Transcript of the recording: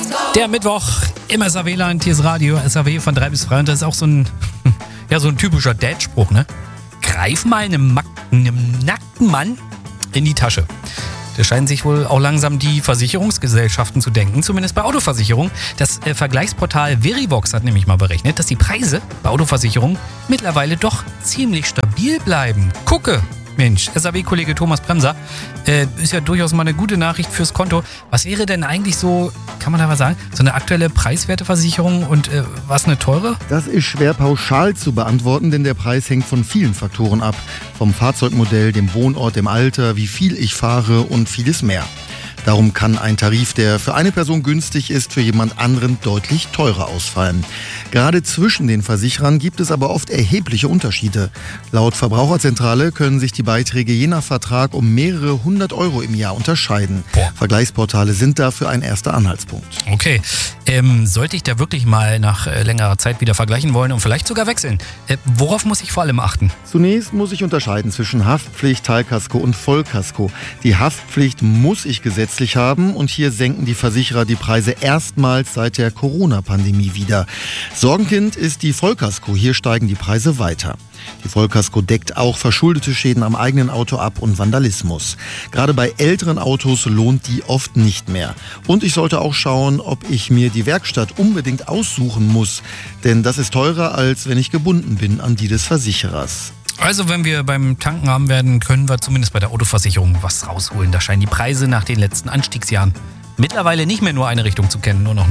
Der Mittwoch im SAW-Land, hier ist Radio SAW von 3 bis 3 und das ist auch so ein typischer Dad-Spruch, ne? Greif mal einem nackten Mann in die Tasche. Da scheinen sich wohl auch langsam die Versicherungsgesellschaften zu denken, zumindest bei Autoversicherungen. Das Vergleichsportal Verivox hat nämlich mal berechnet, dass die Preise bei Autoversicherungen mittlerweile doch ziemlich stabil bleiben. Gucke! Mensch, SAW-Kollege Thomas Bremser, ist ja durchaus mal eine gute Nachricht fürs Konto. Was wäre denn eigentlich so, kann man da was sagen, so eine aktuelle Preiswerteversicherung und was eine teure? Das ist schwer pauschal zu beantworten, denn der Preis hängt von vielen Faktoren ab. Vom Fahrzeugmodell, dem Wohnort, dem Alter, wie viel ich fahre und vieles mehr. Darum kann ein Tarif, der für eine Person günstig ist, für jemand anderen deutlich teurer ausfallen. Gerade zwischen den Versicherern gibt es aber oft erhebliche Unterschiede. Laut Verbraucherzentrale können sich die Beiträge je nach Vertrag um mehrere 100 € im Jahr unterscheiden. Vergleichsportale sind dafür ein erster Anhaltspunkt. Okay, sollte ich da wirklich mal nach längerer Zeit wieder vergleichen wollen und vielleicht sogar wechseln? Worauf muss ich vor allem achten? Zunächst muss ich unterscheiden zwischen Haftpflicht, Teilkasko und Vollkasko. Die Haftpflicht muss ich gesetzlich haben und hier senken die Versicherer die Preise erstmals seit der Corona-Pandemie wieder. Sorgenkind ist die Vollkasko, hier steigen die Preise weiter. Die Vollkasko deckt auch verschuldete Schäden am eigenen Auto ab und Vandalismus. Gerade bei älteren Autos lohnt die oft nicht mehr. Und ich sollte auch schauen, ob ich mir die Werkstatt unbedingt aussuchen muss, denn das ist teurer, als wenn ich gebunden bin an die des Versicherers. Also wenn wir beim Tanken haben werden, können wir zumindest bei der Autoversicherung was rausholen. Da scheinen die Preise nach den letzten Anstiegsjahren mittlerweile nicht mehr nur eine Richtung zu kennen, nur noch